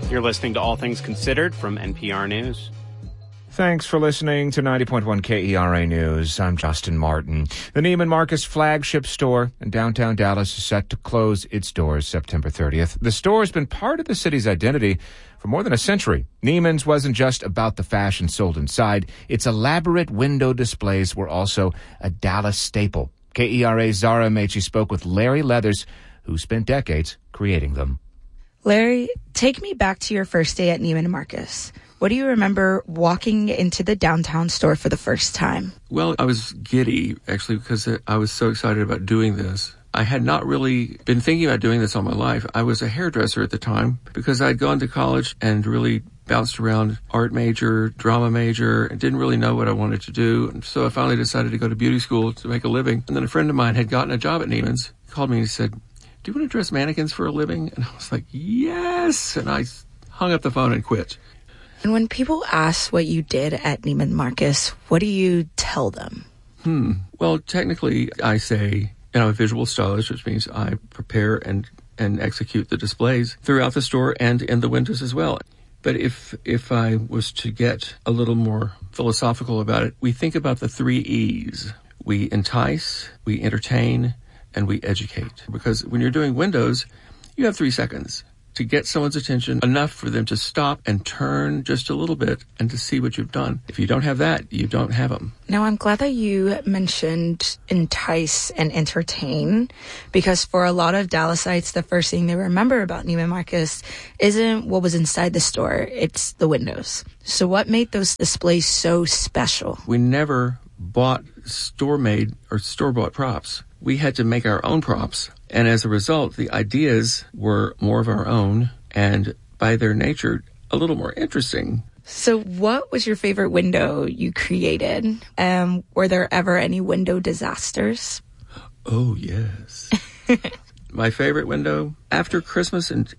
You're listening to All Things Considered from NPR News. Thanks for listening to 90.1 KERA News. I'm Justin Martin. The Neiman Marcus flagship store in downtown Dallas is set to close its doors September 30th. The store has been part of the city's identity for more than a century. Neiman's wasn't just about the fashion sold inside. Its elaborate window displays were also a Dallas staple. KERA's Zara Amici spoke with Larry Leathers, who spent decades creating them. Larry, take me back to your first day at Neiman Marcus. What do you remember walking into the downtown store for the first time? Well, I was giddy, actually, because I was so excited about doing this. I had not really been thinking about doing this all my life. I was a hairdresser at the time because I'd gone to college and really bounced around art major, drama major, and didn't really know what I wanted to do. And so I finally decided to go to beauty school to make a living. And then a friend of mine had gotten a job at Neiman's. He called me and he said, "Do you want to dress mannequins for a living?" And I was like, yes. And I hung up the phone and quit. And when people ask what you did at Neiman Marcus, what do you tell them? Well, technically, I say, I'm a visual stylist, which means I prepare and execute the displays throughout the store and in the windows as well. But if I was to get a little more philosophical about it, we think about the 3 E's. We entice, we entertain, and we educate. Because when you're doing windows, you have 3 seconds to get someone's attention, enough for them to stop and turn just a little bit and to see what you've done. If you don't have that, you don't have them. Now, I'm glad that you mentioned entice and entertain, because for a lot of Dallasites, the first thing they remember about Neiman Marcus isn't what was inside the store, it's the windows. So what made those displays so special? We never bought store-made or store-bought props. We had to make our own props. And as a result, the ideas were more of our own and by their nature, a little more interesting. So what was your favorite window you created? Were there ever any window disasters? Oh, yes. My favorite window, after Christmas in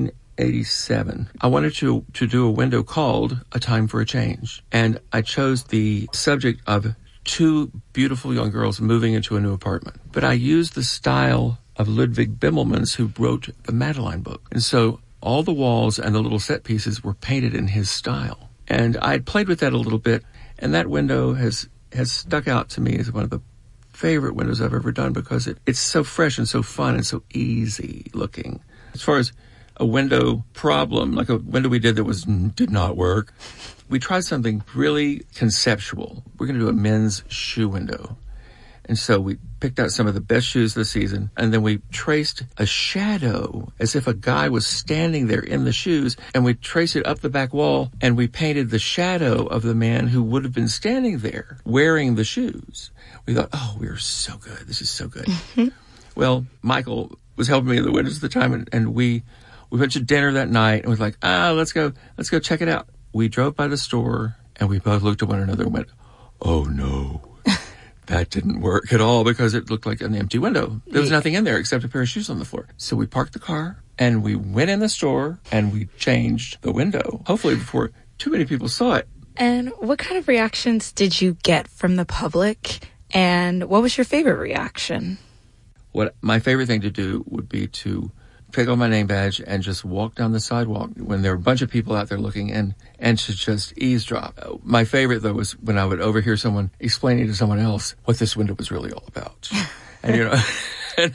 1987, I wanted to do a window called A Time for a Change. And I chose the subject of 2 beautiful young girls moving into a new apartment. But I used the style of Ludwig Bimmelmans, who wrote the Madeline book. And so all the walls and the little set pieces were painted in his style. And I had played with that a little bit, and that window has stuck out to me as one of the favorite windows I've ever done because it's so fresh and so fun and so easy looking. As far as a window problem, like a window we did that did not work, we tried something really conceptual. We're going to do a men's shoe window. And so we picked out some of the best shoes of the season, and then we traced a shadow as if a guy was standing there in the shoes, and we traced it up the back wall, and we painted the shadow of the man who would have been standing there wearing the shoes. We thought, oh, we are so good. This is so good. Mm-hmm. Well, Michael was helping me in the windows at the time, and we went to dinner that night, and was like, let's go check it out. We drove by the store, and we both looked at one another and went, oh, no. That didn't work at all because it looked like an empty window. There was nothing in there except a pair of shoes on the floor. So we parked the car, and we went in the store, and we changed the window, hopefully before too many people saw it. And what kind of reactions did you get from the public, and what was your favorite reaction? What my favorite thing to do would be to take off my name badge and just walk down the sidewalk when there were a bunch of people out there looking and to just eavesdrop. My favorite, though, was when I would overhear someone explaining to someone else what this window was really all about. And, and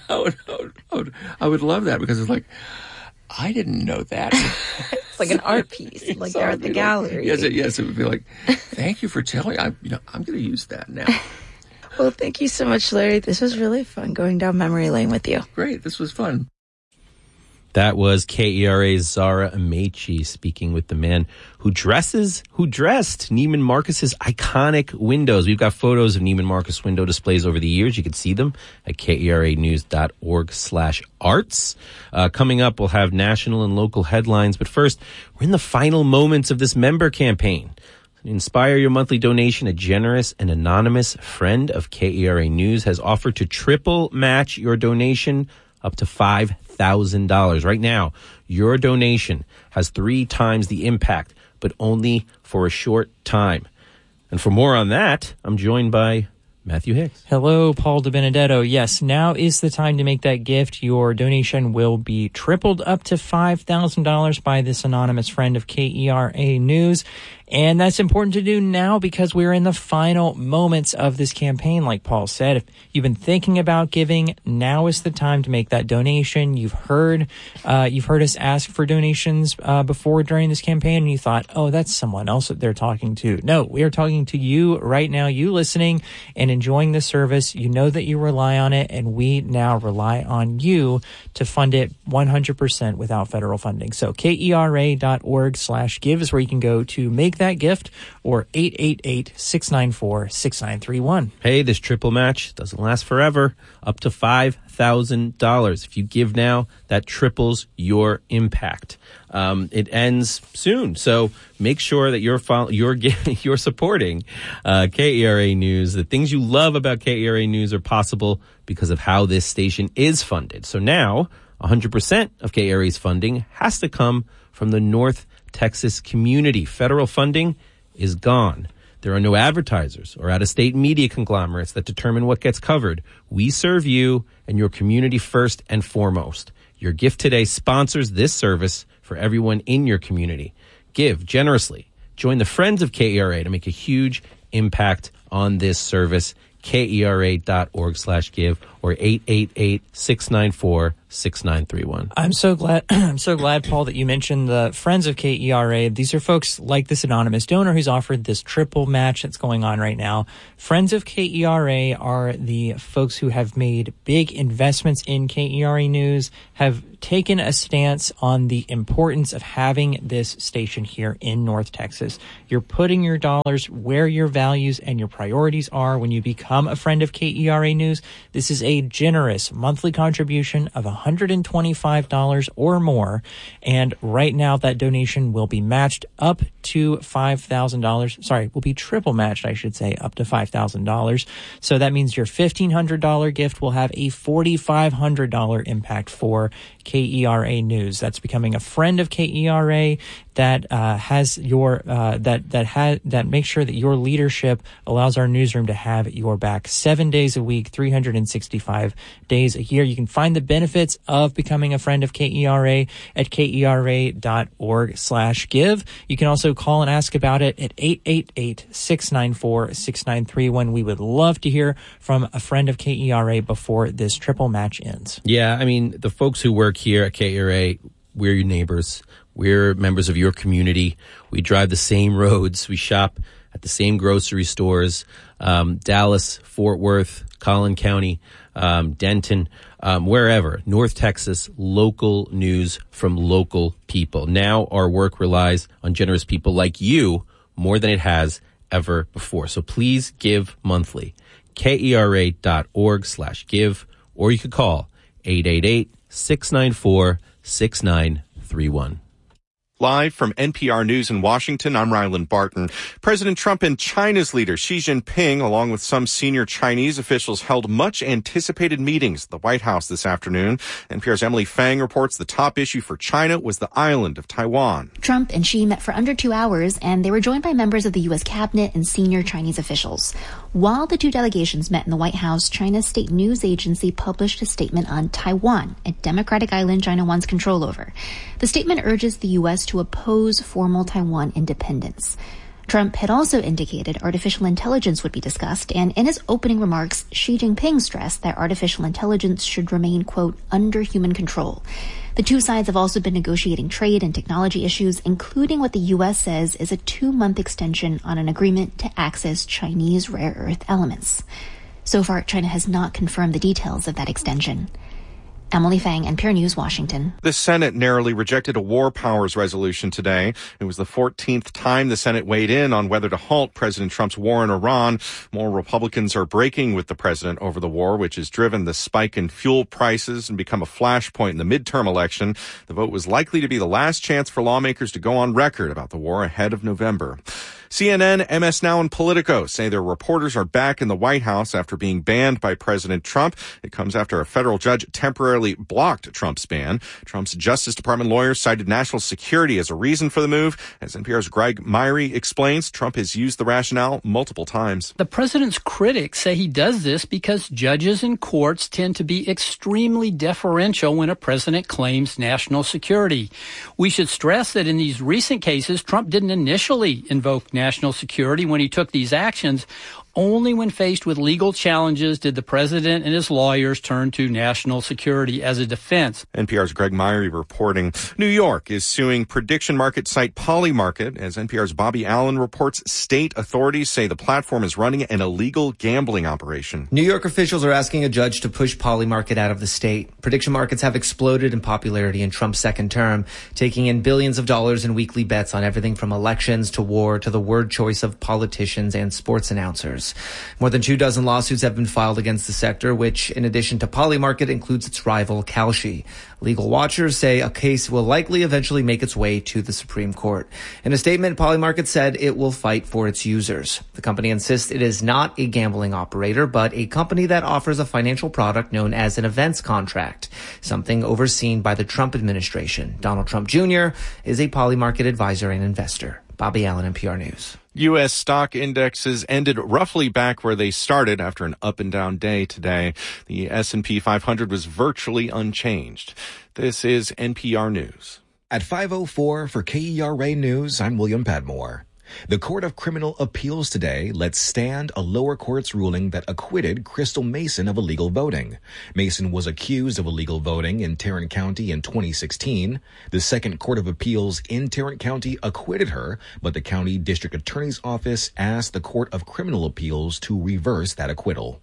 I would love that because it's like, I didn't know that. It's like an art piece, like they're at the gallery. Yes, it would be like, thank you for telling. I'm going to use that now. Well, thank you so much, Larry. This was really fun going down memory lane with you. Great. This was fun. That was KERA's Zara Amici speaking with the man who dressed Neiman Marcus's iconic windows. We've got photos of Neiman Marcus window displays over the years. You can see them at KERAnews.org/arts. Coming up, we'll have national and local headlines. But first, we're in the final moments of this member campaign. To inspire your monthly donation, a generous and anonymous friend of KERA News has offered to triple match your donation up to $5,000. Right now, your donation has 3 times the impact, but only for a short time. And for more on that, I'm joined by Matthew Hicks. Hello, Paul DeBenedetto. Yes, now is the time to make that gift. Your donation will be tripled up to $5,000 by this anonymous friend of KERA News. And that's important to do now because we're in the final moments of this campaign, like Paul said. If you've been thinking about giving, now is the time to make that donation. You've heard us ask for donations before during this campaign, and you thought, oh, that's someone else that they're talking to. No, we are talking to you right now, you listening and enjoying the service. You know that you rely on it, and we now rely on you to fund it 100% without federal funding. So KERA.org/give is where you can go to make that gift, or 888-694-6931. Hey, this triple match doesn't last forever. Up to $5,000. If you give now, that triples your impact. It ends soon, so make sure that you're supporting KERA News. The things you love about KERA News are possible because of how this station is funded. So now, 100% of KERA's funding has to come from the North Texas community. Federal funding is gone. There are no advertisers or out-of-state media conglomerates that determine what gets covered. We serve you and your community first and foremost. Your gift today sponsors this service for everyone in your community. Give generously. Join the Friends of KERA to make a huge impact on this service. KERA.org/give or 888-694-6931. I'm so glad, Paul, that you mentioned the Friends of KERA. These are folks like this anonymous donor who's offered this triple match that's going on right now. Friends of KERA are the folks who have made big investments in KERA News, have taken a stance on the importance of having this station here in North Texas. You're putting your dollars where your values and your priorities are when you become a friend of KERA News. This is a generous monthly contribution of $125 or more, and right now that donation will be matched up to $5,000. Sorry, will be triple matched, I should say, up to $5,000. So that means your $1,500 gift will have a $4,500 impact for KERA News. That's becoming a friend of KERA that has your that makes sure that your leadership allows our newsroom to have your back 7 days a week, 365 days a year. You can find the benefits of becoming a friend of KERA at KERA.org/give. You can also call and ask about it at 888-694-6931. We would love to hear from a friend of KERA before this triple match ends. Yeah, I mean, the folks who work here at KERA, we're your neighbors. We're members of your community. We drive the same roads. We shop at the same grocery stores. Dallas, Fort Worth, Collin County, Denton, wherever. North Texas, local news from local people. Now our work relies on generous people like you more than it has ever before. So please give monthly. KERA.org/give, or you could call 888-694-6931. Live from NPR News in Washington, I'm Ryland Barton. President Trump and China's leader Xi Jinping, along with some senior Chinese officials, held much-anticipated meetings at the White House this afternoon. NPR's Emily Fang reports the top issue for China was the island of Taiwan. Trump and Xi met for under 2 hours, and they were joined by members of the U.S. cabinet and senior Chinese officials. While the two delegations met in the White House, China's state news agency published a statement on Taiwan, a democratic island China wants control over. The statement urges the U.S. to oppose formal Taiwan independence. Trump had also indicated artificial intelligence would be discussed, and in his opening remarks, Xi Jinping stressed that artificial intelligence should remain, quote, under human control. The two sides have also been negotiating trade and technology issues, including what the U.S. says is a 2-month extension on an agreement to access Chinese rare earth elements. So far, China has not confirmed the details of that extension. Emily Fang, NPR News, Washington. The Senate narrowly rejected a war powers resolution today. It was the 14th time the Senate weighed in on whether to halt President Trump's war in Iran. More Republicans are breaking with the president over the war, which has driven the spike in fuel prices and become a flashpoint in the midterm election. The vote was likely to be the last chance for lawmakers to go on record about the war ahead of November. CNN, MS Now, and Politico say their reporters are back in the White House after being banned by President Trump. It comes after a federal judge temporarily blocked Trump's ban. Trump's Justice Department lawyers cited national security as a reason for the move. As NPR's Greg Myrie explains, Trump has used the rationale multiple times. The president's critics say he does this because judges and courts tend to be extremely deferential when a president claims national security. We should stress that in these recent cases, Trump didn't initially invoke national security when he took these actions. Only when faced with legal challenges did the president and his lawyers turn to national security as a defense. NPR's Greg Myrie reporting. New York is suing prediction market site Polymarket. As NPR's Bobby Allen reports, state authorities say the platform is running an illegal gambling operation. New York officials are asking a judge to push Polymarket out of the state. Prediction markets have exploded in popularity in Trump's second term, taking in billions of dollars in weekly bets on everything from elections to war to the word choice of politicians and sports announcers. More than 24 lawsuits have been filed against the sector, which, in addition to Polymarket, includes its rival Kalshi. Legal watchers say a case will likely eventually make its way to the Supreme Court. In a statement, Polymarket said it will fight for its users. The company insists it is not a gambling operator, but a company that offers a financial product known as an events contract, something overseen by the Trump administration. Donald Trump Jr. is a Polymarket advisor and investor. Bobby Allen, NPR News. U.S. stock indexes ended roughly back where they started after an up and down day today. The S&P 500 was virtually unchanged. This is NPR News. At 5:04 for KERA News, I'm William Padmore. The Court of Criminal Appeals today let stand a lower court's ruling that acquitted Crystal Mason of illegal voting. Mason was accused of illegal voting in Tarrant County in 2016. The Second Court of Appeals in Tarrant County acquitted her, but the county district attorney's office asked the Court of Criminal Appeals to reverse that acquittal.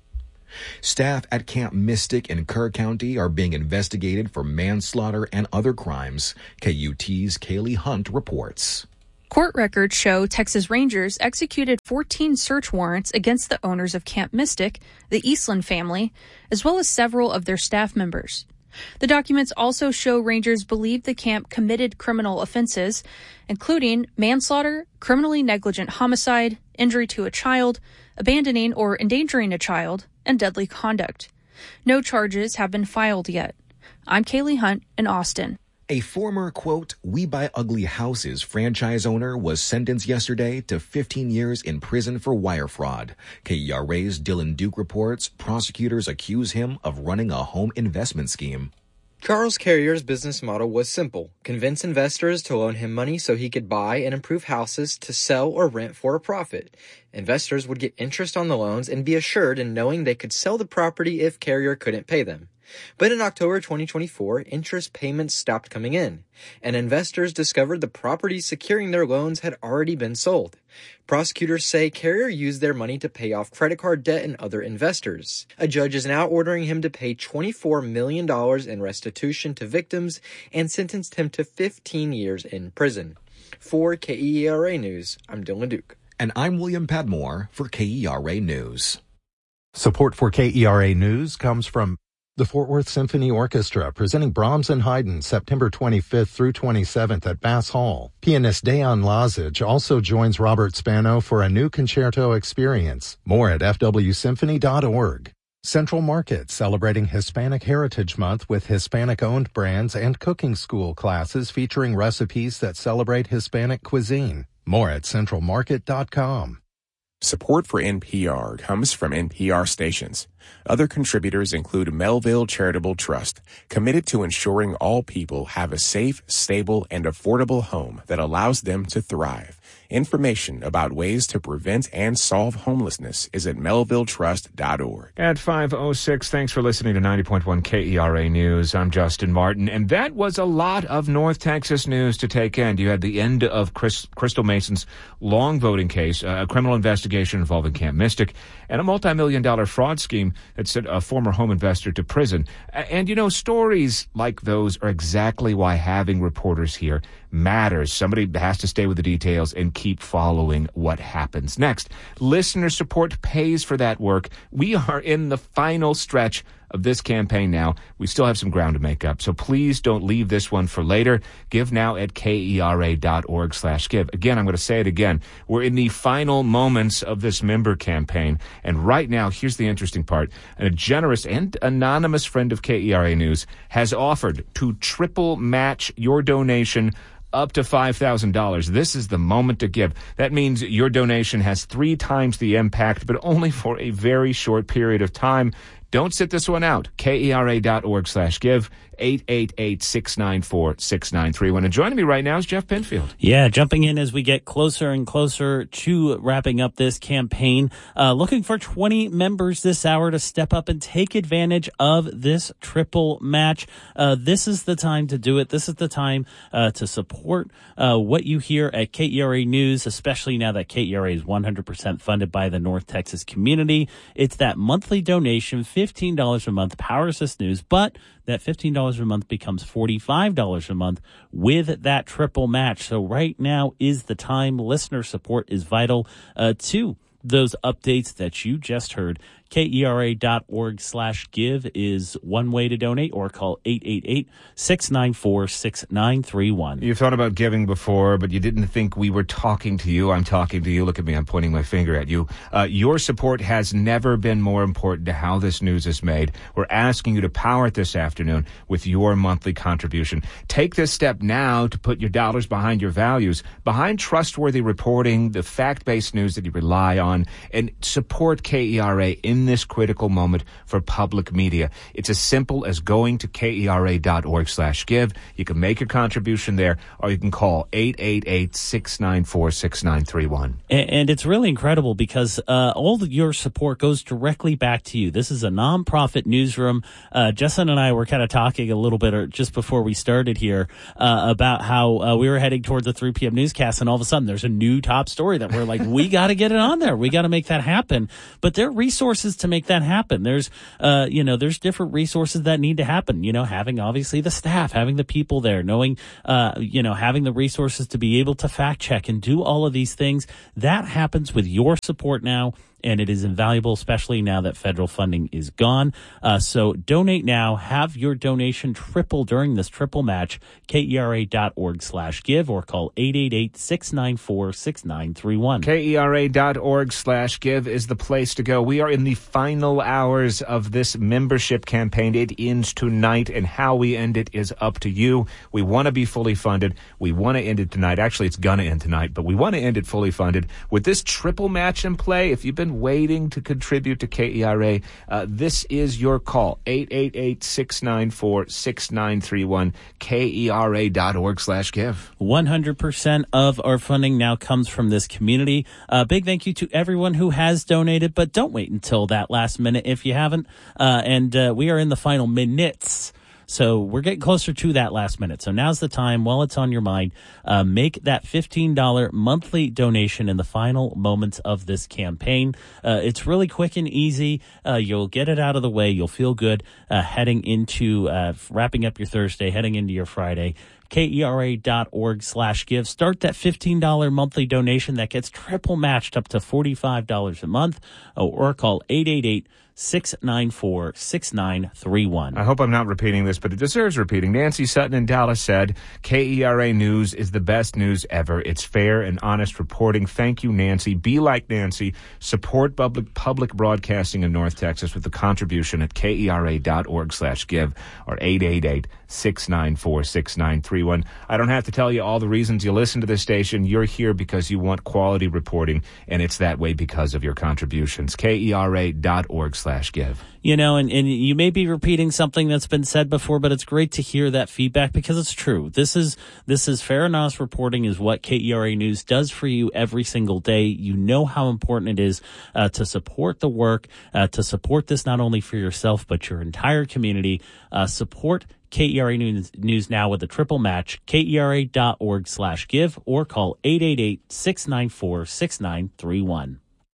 Staff at Camp Mystic in Kerr County are being investigated for manslaughter and other crimes. KUT's Kaylee Hunt reports. Court records show Texas Rangers executed 14 search warrants against the owners of Camp Mystic, the Eastland family, as well as several of their staff members. The documents also show Rangers believe the camp committed criminal offenses, including manslaughter, criminally negligent homicide, injury to a child, abandoning or endangering a child, and deadly conduct. No charges have been filed yet. I'm Kaylee Hunt in Austin. A former, quote, We Buy Ugly Houses franchise owner was sentenced yesterday to 15 years in prison for wire fraud. KERA's Dylan Duke reports prosecutors accuse him of running a home investment scheme. Charles Carrier's business model was simple. Convince investors to loan him money so he could buy and improve houses to sell or rent for a profit. Investors would get interest on the loans and be assured in knowing they could sell the property if Carrier couldn't pay them. But in October 2024, interest payments stopped coming in, and investors discovered the properties securing their loans had already been sold. Prosecutors say Carrier used their money to pay off credit card debt and other investors. A judge is now ordering him to pay $24 million in restitution to victims and sentenced him to 15 years in prison. For KERA News, I'm Dylan Duke. And I'm William Padmore for KERA News. Support for KERA News comes from the Fort Worth Symphony Orchestra, presenting Brahms and Haydn September 25th through 27th at Bass Hall. Pianist Dejan Lazic also joins Robert Spano for a new concerto experience. More at fwsymphony.org. Central Market, celebrating Hispanic Heritage Month with Hispanic-owned brands and cooking school classes featuring recipes that celebrate Hispanic cuisine. More at centralmarket.com. Support for NPR comes from NPR stations. Other contributors include Melville Charitable Trust, committed to ensuring all people have a safe, stable, and affordable home that allows them to thrive. Information about ways to prevent and solve homelessness is at melvilletrust.org. At 5:06, thanks for listening to 90.1 KERA News. I'm Justin Martin, and that was a lot of North Texas news to take in. You had the end of Crystal Mason's long voting case, a criminal investigation involving Camp Mystic, and a multi-million-dollar fraud scheme that sent a former home investor to prison. And, you know, stories like those are exactly why having reporters here matters. Somebody has to stay with the details and keep following what happens next. Listener support pays for that work. We are in the final stretch of this campaign now. We still have some ground to make up, so please don't leave this one for later. Give now at KERA.org/give. Again, I'm going to say it again. We're in the final moments of this member campaign, and right now, here's the interesting part. A generous and anonymous friend of KERA News has offered to triple match your donation up to $5,000. This is the moment to give. That means your donation has 3 times the impact, but only for a very short period of time. Don't sit this one out. KERA.org/give, 888-694-6931. And joining me right now is Jeff Penfield. Yeah, jumping in as we get closer and closer to wrapping up this campaign. Looking for 20 members this hour to step up and take advantage of this triple match. This is the time to do it. This is the time to support what you hear at KERA News, especially now that KERA is 100% funded by the North Texas community. It's that monthly donation, $15 a month, powers this news, but that $15 a month becomes $45 a month with that triple match. So right now is the time. Listener support is vital to those updates that you just heard. KERA.org/give is one way to donate, or call 888-694-6931. You've thought about giving before, but you didn't think we were talking to you. I'm talking to you. Look at me. I'm pointing my finger at you. Your support has never been more important to how this news is made. We're asking you to power it this afternoon with your monthly contribution. Take this step now to put your dollars behind your values, behind trustworthy reporting, the fact-based news that you rely on, and support KERA in this critical moment for public media. It's as simple as going to KERA.org/give. You can make your contribution there, or you can call 888-694-6931. And it's really incredible because all of your support goes directly back to you. This is a nonprofit newsroom. Justin and I were kind of talking a little bit just before we started here about how we were heading towards the 3 p.m. newscast, and all of a sudden there's a new top story that we're like, we got to get it on there. We got to make that happen. But there are resources to make that happen. There's different resources that need to happen. Having obviously the staff, having the people there, knowing, having the resources to be able to fact check and do all of these things. That happens with your support now. And it is invaluable, especially now that federal funding is gone. So donate now. Have your donation triple during this triple match. KERA.org/give, or call 888-694-6931. KERA.org/give is the place to go. We are in the final hours of this membership campaign. It ends tonight, and how we end it is up to you. We want to be fully funded. We want to end it tonight. Actually, it's going to end tonight, but we want to end it fully funded. With this triple match in play, if you've been waiting to contribute to KERA, this is your call. 888-694-6931. KERA.org/give. 100% of our funding now comes from this community. Big thank you to everyone who has donated, but don't wait until that last minute if you haven't. And we are in the final minutes. So we're getting closer to that last minute. So now's the time, while it's on your mind, make that $15 monthly donation in the final moments of this campaign. It's really quick and easy. You'll get it out of the way. You'll feel good heading into wrapping up your Thursday, heading into your Friday. KERA.org/give. Start that $15 monthly donation that gets triple matched up to $45 a month, or call 888-694-6931. I hope I'm not repeating this, but it deserves repeating. Nancy Sutton in Dallas said, KERA News is the best news ever. It's fair and honest reporting. Thank you, Nancy. Be like Nancy. Support public broadcasting in North Texas with a contribution at KERA.org/give, or 888-694-6931. I don't have to tell you all the reasons you listen to this station. You're here because you want quality reporting, and it's that way because of your contributions. KERA.org/give. And you may be repeating something that's been said before, but it's great to hear that feedback because it's true. This is fair and honest reporting is what KERA News does for you every single day. You know how important it is to support the work, to support this not only for yourself, but your entire community. Support KERA News now with a triple match. KERA.org/give, or call 888-694-6931.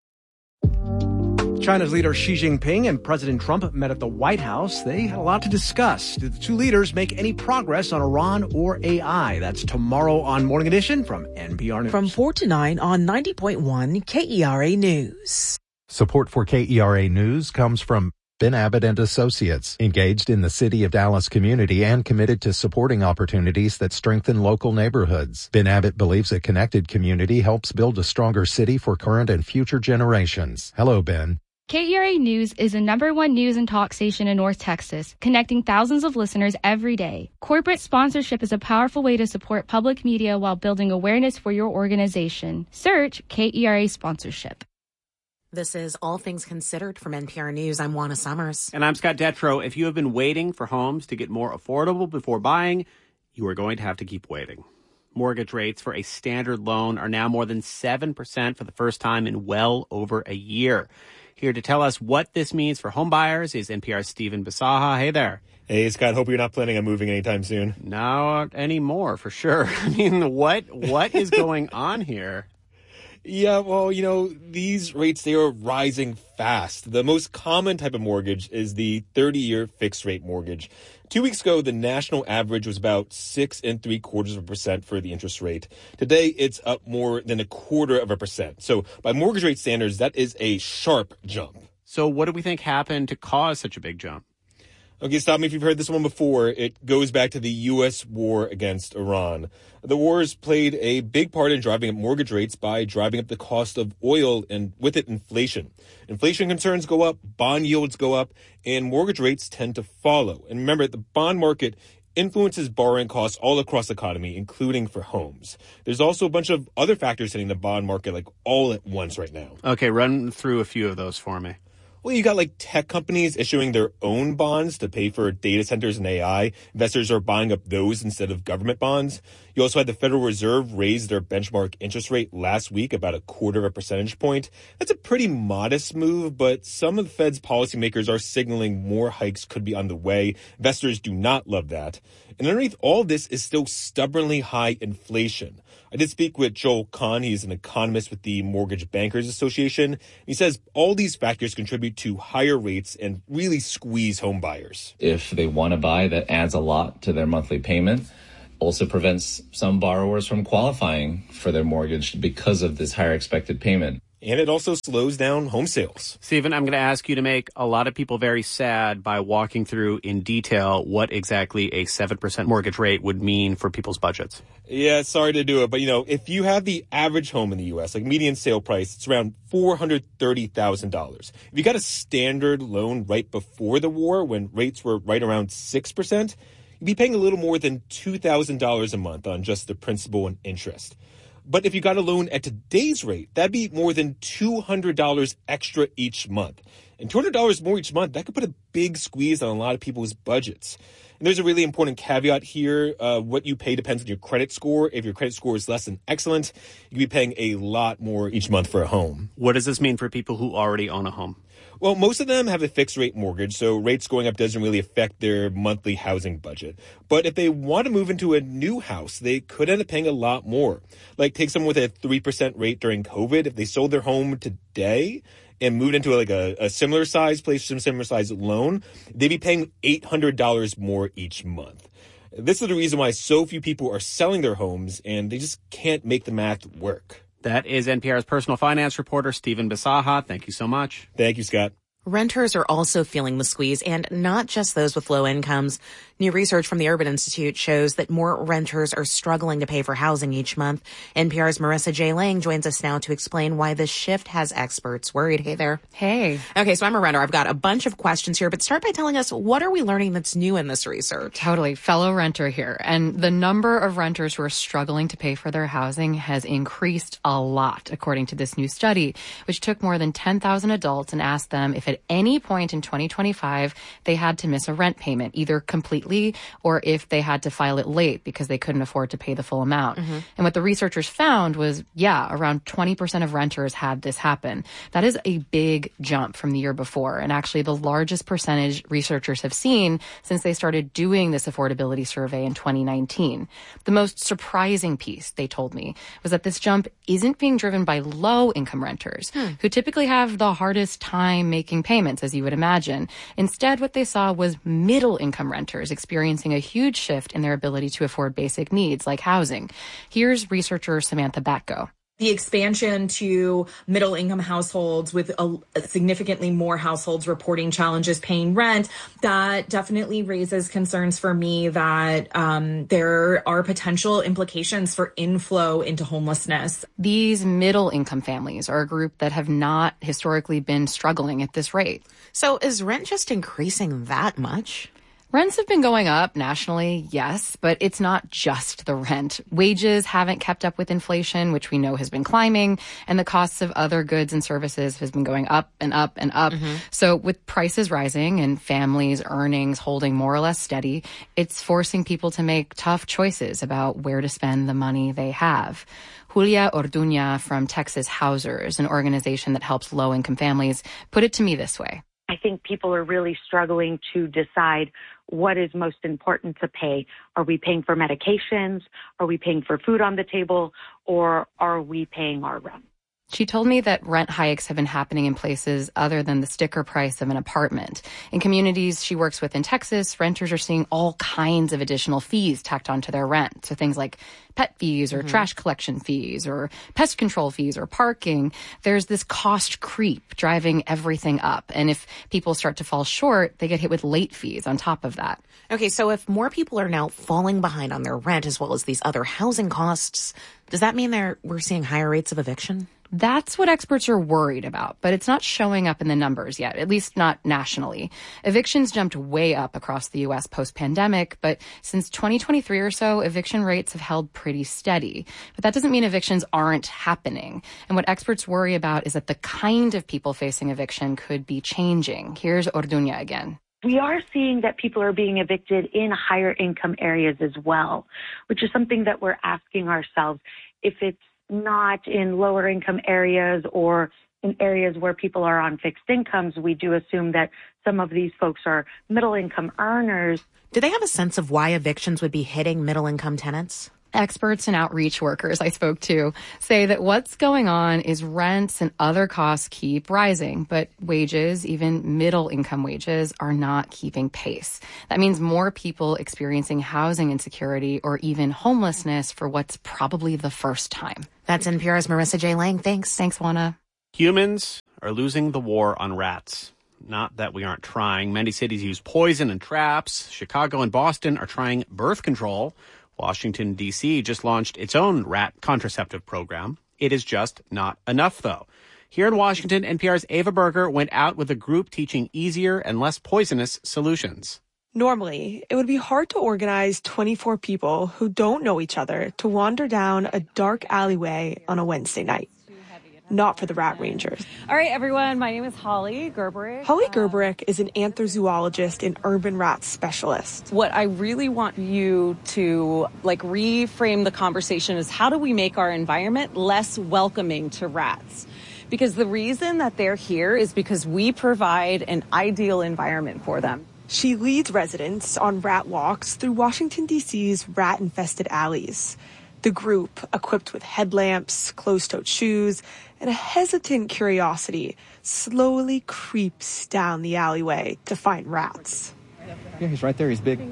China's leader Xi Jinping and President Trump met at the White House. They had a lot to discuss. Did the two leaders make any progress on Iran or AI? That's tomorrow on Morning Edition from NPR News. From 4 to 9 on 90.1 KERA News. Support for KERA News comes from Ben Abbott and Associates, engaged in the City of Dallas community and committed to supporting opportunities that strengthen local neighborhoods. Ben Abbott believes a connected community helps build a stronger city for current and future generations. Hello, Ben. KERA News is the #1 news and talk station in North Texas, connecting thousands of listeners every day. Corporate sponsorship is a powerful way to support public media while building awareness for your organization. Search KERA sponsorship. This is All Things Considered from NPR News. I'm Juana Summers. And I'm Scott Detrow. If you have been waiting for homes to get more affordable before buying, you are going to have to keep waiting. Mortgage rates for a standard loan are now more than 7% for the first time in well over a year. Here to tell us what this means for home buyers is NPR's Stephen Bisaha. Hey there. Hey, Scott. Hope you're not planning on moving anytime soon. Not anymore, for sure. I mean, what is going on here? Yeah, well, these rates, they are rising fast. The most common type of mortgage is the 30-year fixed-rate mortgage. 2 weeks ago, the national average was about 6.75% for the interest rate. Today, it's up more than 0.25%. So by mortgage rate standards, that is a sharp jump. So what do we think happened to cause such a big jump? Okay, stop me if you've heard this one before. It goes back to the U.S. war against Iran. The wars played a big part in driving up mortgage rates by driving up the cost of oil and with it inflation. Inflation concerns go up, bond yields go up, and mortgage rates tend to follow. And remember, the bond market influences borrowing costs all across the economy, including for homes. There's also a bunch of other factors hitting the bond market like all at once right now. Okay, run through a few of those for me. Well, you got like tech companies issuing their own bonds to pay for data centers and AI. Investors are buying up those instead of government bonds. You also had the Federal Reserve raise their benchmark interest rate last week about 0.25 percentage point. That's a pretty modest move, but some of the Fed's policymakers are signaling more hikes could be on the way. Investors do not love that. And underneath all this is still stubbornly high inflation. I did speak with Joel Kahn. He's an economist with the Mortgage Bankers Association. He says all these factors contribute to higher rates and really squeeze home buyers. If they want to buy, that adds a lot to their monthly payment. Also prevents some borrowers from qualifying for their mortgage because of this higher expected payment. And it also slows down home sales. Stephen, I'm going to ask you to make a lot of people very sad by walking through in detail what exactly a 7% mortgage rate would mean for people's budgets. Yeah, sorry to do it, but if you have the average home in the U.S., like median sale price, it's around $430,000. If you got a standard loan right before the war when rates were right around 6%, you'd be paying a little more than $2,000 a month on just the principal and interest. But if you got a loan at today's rate, that'd be more than $200 extra each month. And $200 more each month, that could put a big squeeze on a lot of people's budgets. And there's a really important caveat here. What you pay depends on your credit score. If your credit score is less than excellent, you could be paying a lot more each month for a home. What does this mean for people who already own a home? Well, most of them have a fixed rate mortgage, so rates going up doesn't really affect their monthly housing budget. But if they want to move into a new house, they could end up paying a lot more. Like take someone with a 3% rate during COVID. If they sold their home today and moved into a similar size place, some similar size loan, they'd be paying $800 more each month. This is the reason why so few people are selling their homes, and they just can't make the math work. That is NPR's personal finance reporter, Stephen Bisaha. Thank you so much. Thank you, Scott. Renters are also feeling the squeeze, and not just those with low incomes. New research from the Urban Institute shows that more renters are struggling to pay for housing each month. NPR's Marissa J. Lang joins us now to explain why this shift has experts worried. Hey there. Hey. Okay, so I'm a renter. I've got a bunch of questions here, but start by telling us, what are we learning that's new in this research? Totally. Fellow renter here. And the number of renters who are struggling to pay for their housing has increased a lot, according to this new study, which took more than 10,000 adults and asked them if at any point in 2025 they had to miss a rent payment, either completely or if they had to file it late because they couldn't afford to pay the full amount. Mm-hmm. And what the researchers found was, around 20% of renters had this happen. That is a big jump from the year before, and actually the largest percentage researchers have seen since they started doing this affordability survey in 2019. The most surprising piece, they told me, was that this jump isn't being driven by low-income renters, who typically have the hardest time making payments, as you would imagine. Instead, what they saw was middle-income renters experiencing a huge shift in their ability to afford basic needs like housing. Here's researcher Samantha Batko. The expansion to middle income households with significantly more households reporting challenges paying rent, that definitely raises concerns for me that there are potential implications for inflow into homelessness. These middle income families are a group that have not historically been struggling at this rate. So is rent just increasing that much? Rents have been going up nationally, yes, but it's not just the rent. Wages haven't kept up with inflation, which we know has been climbing, and the costs of other goods and services has been going up and up and up. Mm-hmm. So with prices rising and families' earnings holding more or less steady, it's forcing people to make tough choices about where to spend the money they have. Julia Orduña from Texas Housers, an organization that helps low-income families, put it to me this way. I think people are really struggling to decide what is most important to pay. Are we paying for medications? Are we paying for food on the table? Or are we paying our rent? She told me that rent hikes have been happening in places other than the sticker price of an apartment. In communities she works with in Texas, renters are seeing all kinds of additional fees tacked onto their rent. So things like pet fees or trash collection fees or pest control fees or parking. There's this cost creep driving everything up. And if people start to fall short, they get hit with late fees on top of that. Okay, so if more people are now falling behind on their rent as well as these other housing costs, does that mean we're seeing higher rates of eviction? That's what experts are worried about, but it's not showing up in the numbers yet, at least not nationally. Evictions jumped way up across the U.S. post-pandemic, but since 2023 or so, eviction rates have held pretty steady. But that doesn't mean evictions aren't happening. And what experts worry about is that the kind of people facing eviction could be changing. Here's Orduña again. We are seeing that people are being evicted in higher income areas as well, which is something that we're asking ourselves. If it's not in lower income areas or in areas where people are on fixed incomes, we do assume that some of these folks are middle income earners. Do they have a sense of why evictions would be hitting middle income tenants? Experts and outreach workers I spoke to say that what's going on is rents and other costs keep rising, but wages, even middle income wages, are not keeping pace. That means more people experiencing housing insecurity or even homelessness for what's probably the first time. That's NPR's Marissa J. Lang. Thanks. Thanks, Juana. Humans are losing the war on rats. Not that we aren't trying. Many cities use poison and traps. Chicago and Boston are trying birth control. Washington, D.C. just launched its own rat contraceptive program. It is just not enough, though. Here in Washington, NPR's Ava Berger went out with a group teaching easier and less poisonous solutions. Normally, it would be hard to organize 24 people who don't know each other to wander down a dark alleyway on a Wednesday night. Not for the Rat Rangers. All right, everyone. My name is Holly Gerberick. Holly Gerberick is an antherzoologist and urban rat specialist. What I really want you to reframe the conversation is how do we make our environment less welcoming to rats? Because the reason that they're here is because we provide an ideal environment for them. She leads residents on rat walks through Washington, D.C.'s rat-infested alleys. The group, equipped with headlamps, closed-toed shoes, and a hesitant curiosity, slowly creeps down the alleyway to find rats. Yeah, he's right there. He's big.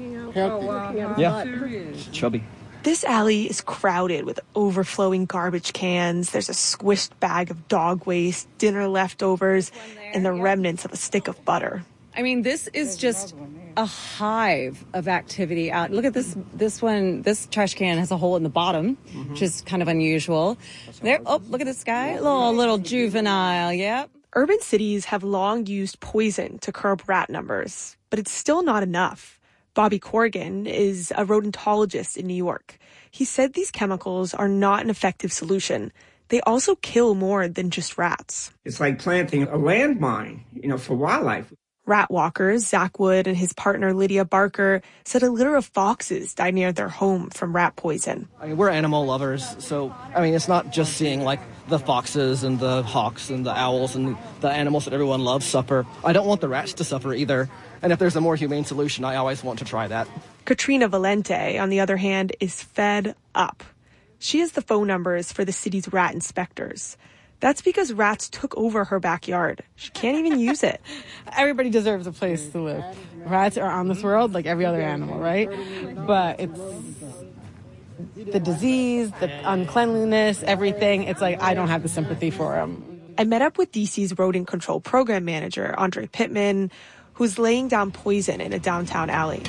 Yeah, chubby. This alley is crowded with overflowing garbage cans. There's a squished bag of dog waste, dinner leftovers, and the remnants of a stick of butter. I mean, this is just a hive of activity out. Look at this one. This trash can has a hole in the bottom, which is kind of unusual. There. Oh, look at this guy. Little juvenile. Yep. Urban cities have long used poison to curb rat numbers, but it's still not enough. Bobby Corrigan is a rodentologist in New York. He said these chemicals are not an effective solution. They also kill more than just rats. It's like planting a landmine, for wildlife. Rat walkers, Zach Wood and his partner Lydia Barker, said a litter of foxes died near their home from rat poison. We're animal lovers, so, it's not just seeing, the foxes and the hawks and the owls and the animals that everyone loves suffer. I don't want the rats to suffer either, and if there's a more humane solution, I always want to try that. Katrina Valente, on the other hand, is fed up. She has the phone numbers for the city's rat inspectors. That's because rats took over her backyard. She can't even use it. Everybody deserves a place to live. Rats are on this world like every other animal, right? But the disease, the uncleanliness, everything. It's like, I don't have the sympathy for them. I met up with DC's rodent control program manager, Andre Pittman, who's laying down poison in a downtown alley.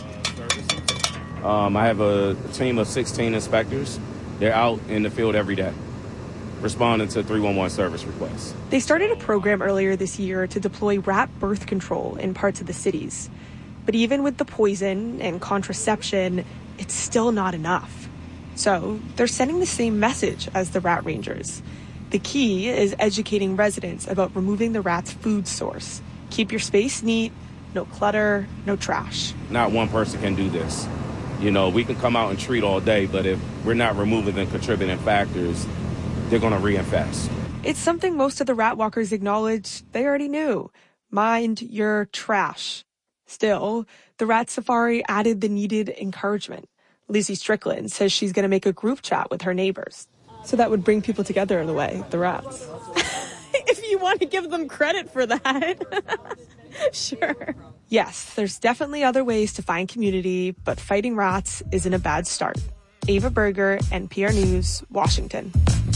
I have a team of 16 inspectors. They're out in the field every day, responding to 311 service requests. They started a program earlier this year to deploy rat birth control in parts of the cities. But even with the poison and contraception, it's still not enough. So they're sending the same message as the rat rangers. The key is educating residents about removing the rat's food source. Keep your space neat, no clutter, no trash. Not one person can do this. We can come out and treat all day, but if we're not removing the contributing factors, they're going to reinfest. It's something most of the rat walkers acknowledge they already knew. Mind your trash. Still, the rat safari added the needed encouragement. Lizzie Strickland says she's going to make a group chat with her neighbors. So that would bring people together in a way, the rats. If you want to give them credit for that. Sure. Yes, there's definitely other ways to find community, but fighting rats isn't a bad start. Ava Berger, NPR News, Washington.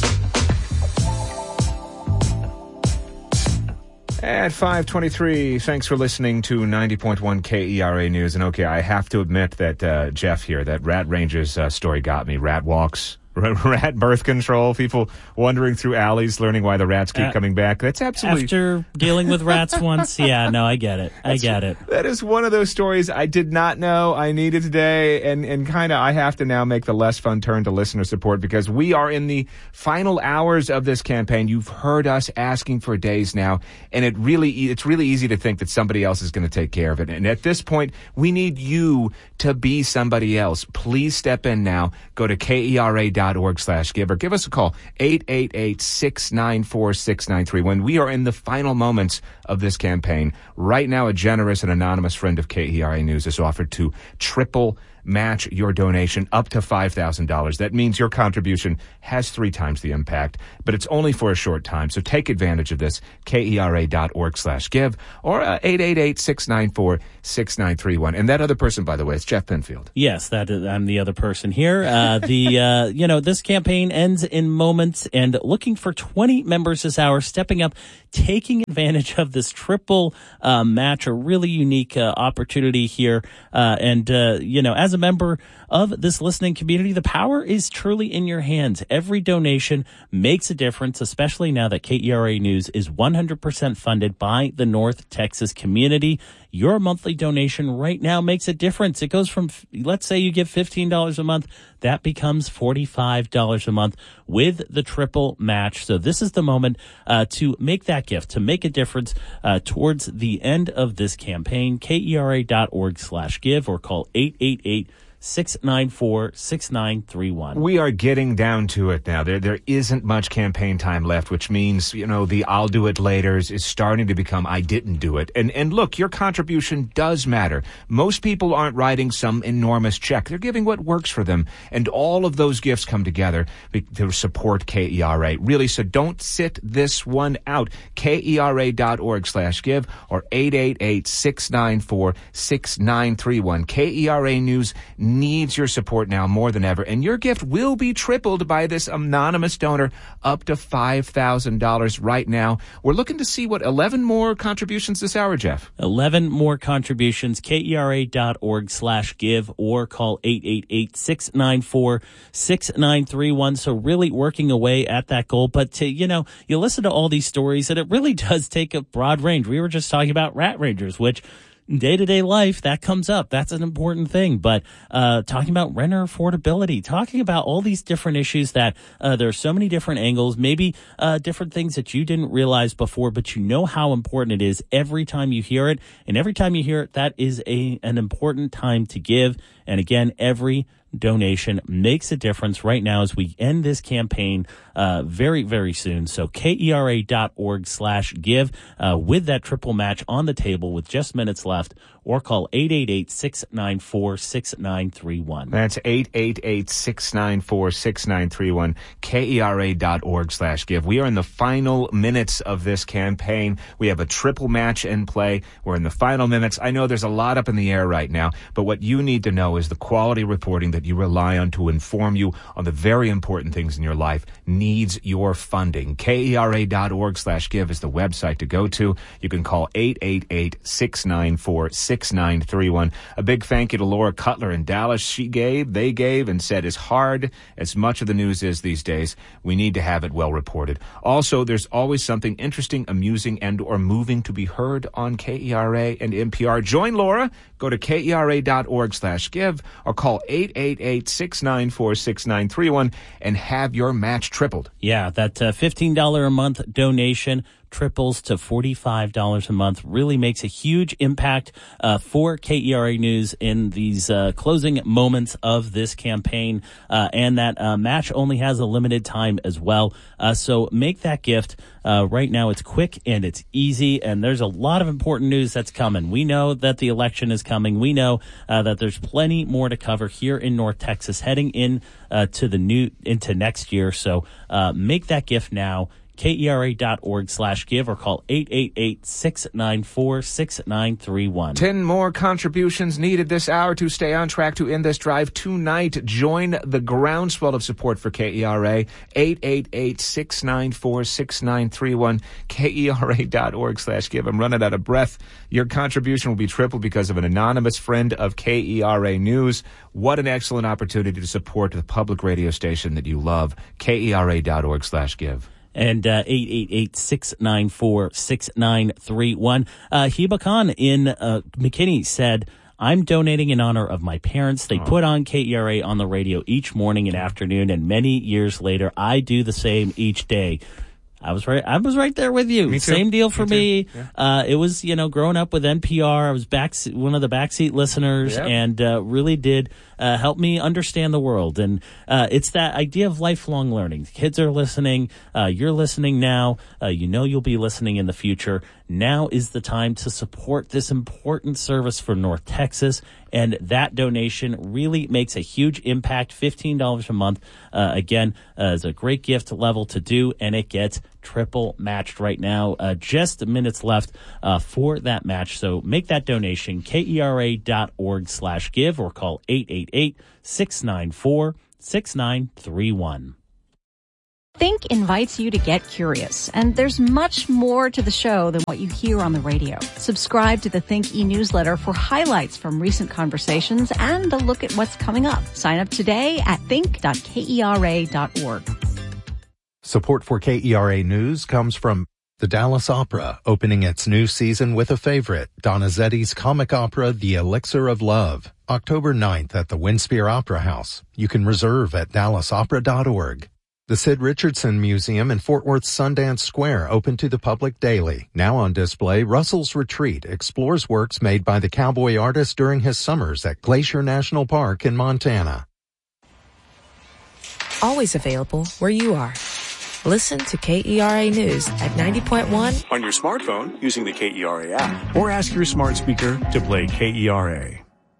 At 5:23, thanks for listening to 90.1 KERA News. And okay, I have to admit that Jeff here, that Rat Rangers story got me. Rat walks, rat birth control, people wandering through alleys, learning why the rats keep coming back. That's absolutely... After dealing with rats once, yeah, no, I get it. I get it. That is one of those stories I did not know I needed today, and kind of I have to now make the less fun turn to listener support because we are in the final hours of this campaign. You've heard us asking for days now, and it's really easy to think that somebody else is going to take care of it. And at this point, we need you to be somebody else. Please step in now. Go to KERA.org/give or give us a call, 888-694-6931. We are in the final moments of this campaign. Right now, a generous and anonymous friend of KERA News has offered to triple match your donation up to $5,000. That means your contribution has 3 times the impact, but it's only for a short time. So take advantage of this, KERA.org/give or 888-694-6931. And that other person, by the way, is Jeff Penfield. Yes, I'm the other person here. This campaign ends in moments, and looking for 20 members this hour, stepping up, taking advantage of this triple match, a really unique opportunity here. As a member of this listening community, the power is truly in your hands. Every donation makes a difference, especially now that KERA News is 100% funded by the North Texas community. Your monthly donation right now makes a difference. It goes from, let's say you give $15 a month, that becomes $45 a month with the triple match. So this is the moment to make that gift, to make a difference towards the end of this campaign. KERA.org/give or call 888-694-6931. We are getting down to it now. There isn't much campaign time left, which means, the I'll do it laters is starting to become I didn't do it. And look, your contribution does matter. Most people aren't writing some enormous check. They're giving what works for them. And all of those gifts come together to support KERA. Really, so don't sit this one out. KERA.org/give or 888-694-6931. KERA News needs your support now more than ever, and your gift will be tripled by this anonymous donor up to $5,000 right now. We're looking to see 11 more contributions this hour, Jeff? 11 more contributions, KERA.org/give or call 888-694-6931. So really working away at that goal. But you listen to all these stories and it really does take a broad range. We were just talking about Rat Rangers, which day-to-day life, that comes up. That's an important thing. But talking about renter affordability, talking about all these different issues that there are so many different angles, maybe different things that you didn't realize before, but you know how important it is every time you hear it. And every time you hear it, that is an important time to give. And again, every donation makes a difference right now as we end this campaign very, very soon. So KERA.org/give with that triple match on the table with just minutes left. or call 888-694-6931. That's 888-694-6931, KERA.org/give. We are in the final minutes of this campaign. We have a triple match in play. We're in the final minutes. I know there's a lot up in the air right now, but what you need to know is the quality reporting that you rely on to inform you on the very important things in your life needs your funding. KERA.org/give is the website to go to. You can call 888-694-6931. A big thank you to Laura Cutler in Dallas. They gave and said, as hard as much of the news is these days, we need to have it well reported. Also, there's always something interesting, amusing, and or moving to be heard on KERA and NPR. Join Laura. Go to KERA.org/give or call 888-694-6931 and have your match tripled. Yeah, that $15 a month donation triples to $45 a month really makes a huge impact for KERA News in these closing moments of this campaign. And that match only has a limited time as well. So make that gift. Right now it's quick and it's easy, and there's a lot of important news that's coming. We know that the election is coming. We know that there's plenty more to cover here in North Texas heading in into next year. So make that gift now. KERA.org/give or call 888-694-6931. 10 more contributions needed this hour to stay on track to end this drive tonight. Join the groundswell of support for KERA. 888-694-6931. KERA.org/give. I'm running out of breath. Your contribution will be tripled because of an anonymous friend of KERA News. What an excellent opportunity to support the public radio station that you love. KERA.org/give. And 888-694-6931. Heba Khan in McKinney said, I'm donating in honor of my parents. They put on KERA on the radio each morning and afternoon, and many years later, I do the same each day. I was right there with you. Me too. Same deal for me. Yeah. It was, growing up with NPR, I was one of the backseat listeners, and really did help me understand the world. And it's that idea of lifelong learning. Kids are listening. You're listening now. You'll be listening in the future. Now is the time to support this important service for North Texas. And that donation really makes a huge impact. $15 a month, again, is a great gift level to do, and it gets triple matched right now. Just minutes left for that match. So make that donation, KERA.org/give or call 888-694-6931. Think invites you to get curious, and there's much more to the show than what you hear on the radio. Subscribe to the Think e-newsletter for highlights from recent conversations and a look at what's coming up. Sign up today at think.kera.org. Support for KERA News comes from the Dallas Opera, opening its new season with a favorite, Donizetti's comic opera, The Elixir of Love, October 9th at the Winspear Opera House. You can reserve at dallasopera.org. The Sid Richardson Museum in Fort Worth's Sundance Square open to the public daily. Now on display, Russell's Retreat explores works made by the cowboy artist during his summers at Glacier National Park in Montana. Always available where you are. Listen to KERA News at 90.1 on your smartphone using the KERA app, or ask your smart speaker to play KERA.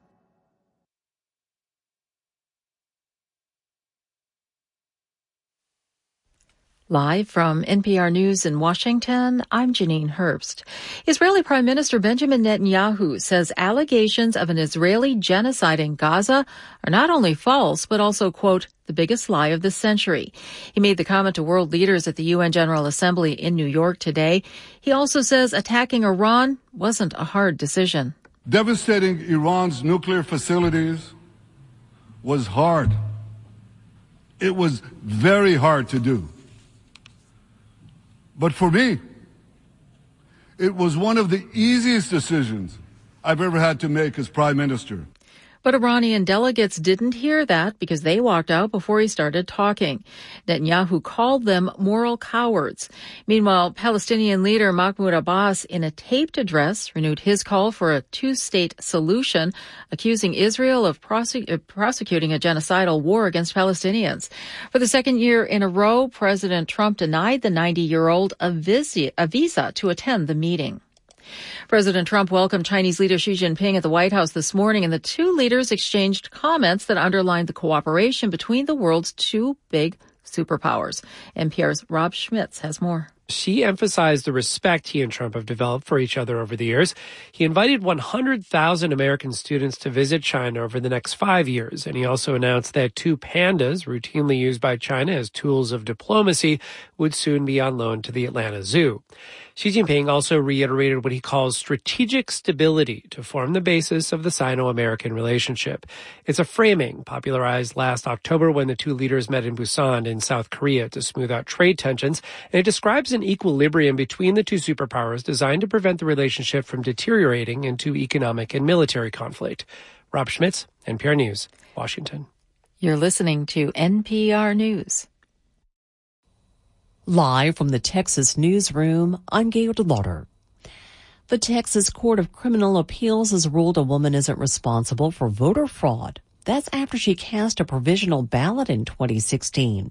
Live from NPR News in Washington, I'm Janine Herbst. Israeli Prime Minister Benjamin Netanyahu says allegations of an Israeli genocide in Gaza are not only false, but also, quote, the biggest lie of the century. He made the comment to world leaders at the UN General Assembly in New York today. He also says attacking Iran wasn't a hard decision. Devastating Iran's nuclear facilities was hard. It was very hard to do. But for me, it was one of the easiest decisions I've ever had to make as Prime Minister. But Iranian delegates didn't hear that because they walked out before he started talking. Netanyahu called them moral cowards. Meanwhile, Palestinian leader Mahmoud Abbas, in a taped address, renewed his call for a two-state solution, accusing Israel of prosecuting a genocidal war against Palestinians. For the second year in a row, President Trump denied the 90-year-old a visa to attend the meeting. President Trump welcomed Chinese leader Xi Jinping at the White House this morning, and the two leaders exchanged comments that underlined the cooperation between the world's two big superpowers. NPR's Rob Schmitz has more. Xi emphasized the respect he and Trump have developed for each other over the years. He invited 100,000 American students to visit China over the next 5 years, and he also announced that two pandas, routinely used by China as tools of diplomacy, would soon be on loan to the Atlanta Zoo. Xi Jinping also reiterated what he calls strategic stability to form the basis of the Sino-American relationship. It's a framing popularized last October when the two leaders met in Busan in South Korea to smooth out trade tensions, and it describes an equilibrium between the two superpowers designed to prevent the relationship from deteriorating into economic and military conflict. Rob Schmitz, NPR News, Washington. You're listening to NPR News. Live from the Texas newsroom, I'm Gail DeLauder. The Texas Court of Criminal Appeals has ruled a woman isn't responsible for voter fraud. That's after she cast a provisional ballot in 2016.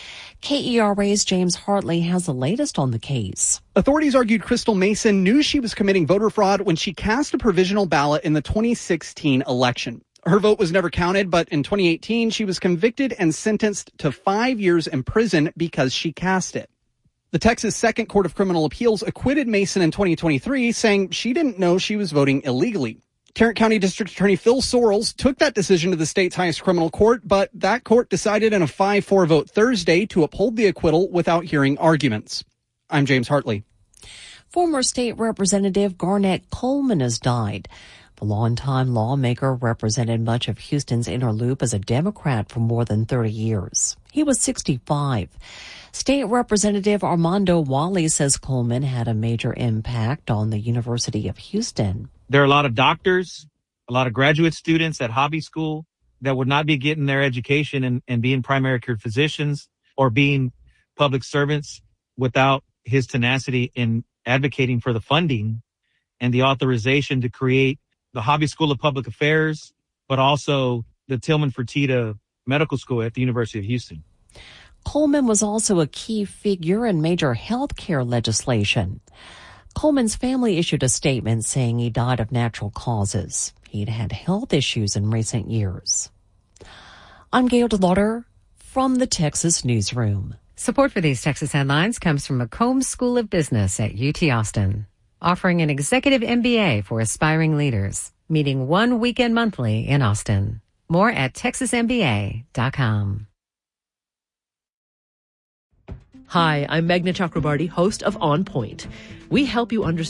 KERA's James Hartley has the latest on the case. Authorities argued Crystal Mason knew she was committing voter fraud when she cast a provisional ballot in the 2016 election. Her vote was never counted, but in 2018, she was convicted and sentenced to 5 years in prison because she cast it. The Texas Second Court of Criminal Appeals acquitted Mason in 2023, saying she didn't know she was voting illegally. Tarrant County District Attorney Phil Sorrells took that decision to the state's highest criminal court, but that court decided in a 5-4 vote Thursday to uphold the acquittal without hearing arguments. I'm James Hartley. Former state representative Garnett Coleman has died. The longtime lawmaker represented much of Houston's inner loop as a Democrat for more than 30 years. He was 65. State Representative Armando Wally says Coleman had a major impact on the University of Houston. There are a lot of doctors, a lot of graduate students at hobby school that would not be getting their education and being primary care physicians or being public servants without his tenacity in advocating for the funding and the authorization to create the Hobby School of Public Affairs, but also the Tillman Fertitta Medical School at the University of Houston. Coleman was also a key figure in major health care legislation. Coleman's family issued a statement saying he died of natural causes. He'd had health issues in recent years. I'm Gail DeLauder from the Texas Newsroom. Support for these Texas headlines comes from McCombs School of Business at UT Austin, offering an executive MBA for aspiring leaders, meeting one weekend monthly in Austin. More at texasmba.com. Hi, I'm Meghna Chakrabarty, host of On Point. We help you understand